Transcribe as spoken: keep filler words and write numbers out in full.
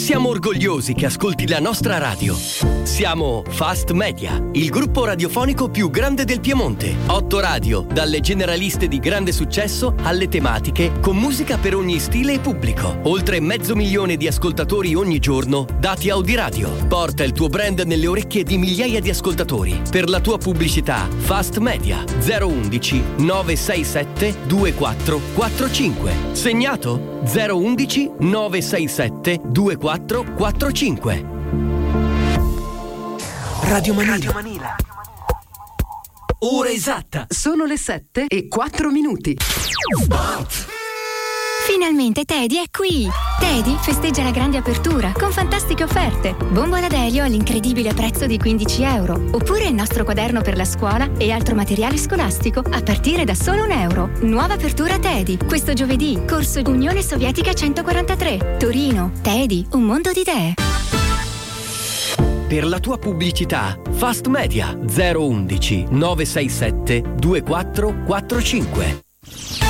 Siamo orgogliosi che ascolti la nostra radio. Siamo Fast Media, il gruppo radiofonico più grande del Piemonte. Otto radio, dalle generaliste di grande successo alle tematiche, con musica per ogni stile e pubblico. Oltre mezzo milione di ascoltatori ogni giorno, dati Audiradio. Porta il tuo brand nelle orecchie di migliaia di ascoltatori. Per la tua pubblicità, Fast Media zero undici nove sei sette due quattro quattro cinque. Segnato? zero undici nove sei sette due quattro quattro cinque. Radio Manila. Radio Manila. Ora esatta. Sono le sette e quattro minuti. Sport. Finalmente Teddy è qui! Teddy festeggia la grande apertura con fantastiche offerte. Bombola d'elio all'incredibile prezzo di quindici euro. Oppure il nostro quaderno per la scuola e altro materiale scolastico a partire da solo un euro. Nuova apertura Teddy. Questo giovedì, corso Unione Sovietica centoquarantatré. Torino. Teddy, un mondo di idee. Per la tua pubblicità, Fast Media zero undici nove sei sette due quattro quattro cinque.